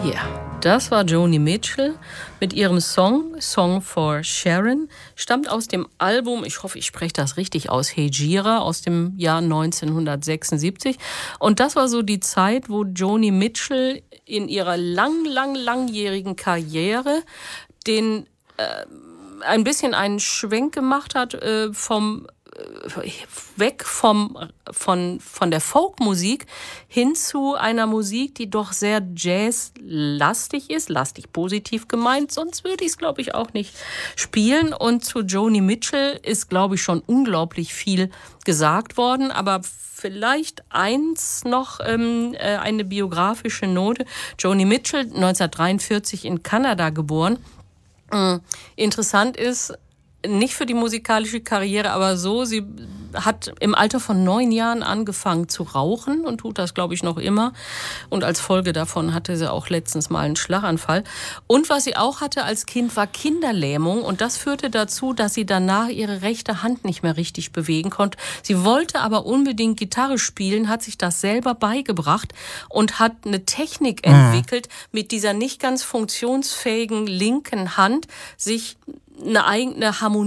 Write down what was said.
Ja, das war Joni Mitchell mit ihrem Song for Sharon, stammt aus dem Album, ich hoffe, ich spreche das richtig aus, Hejira aus dem Jahr 1976. Und das war so die Zeit, wo Joni Mitchell in ihrer langjährigen Karriere ein bisschen einen Schwenk gemacht hat weg von der Folkmusik hin zu einer Musik, die doch sehr jazzlastig ist, lastig positiv gemeint, sonst würde ich es, glaube ich, auch nicht spielen. Und zu Joni Mitchell ist, glaube ich, schon unglaublich viel gesagt worden, aber vielleicht eins noch, eine biografische Note. Joni Mitchell, 1943 in Kanada geboren. Interessant ist, nicht für die musikalische Karriere, aber so, sie hat im Alter von 9 Jahren angefangen zu rauchen und tut das, glaube ich, noch immer. Und als Folge davon hatte sie auch letztens mal einen Schlaganfall. Und was sie auch hatte als Kind, war Kinderlähmung. Und das führte dazu, dass sie danach ihre rechte Hand nicht mehr richtig bewegen konnte. Sie wollte aber unbedingt Gitarre spielen, hat sich das selber beigebracht und hat eine Technik entwickelt, mit dieser nicht ganz funktionsfähigen linken Hand sich eine eigene Harmonie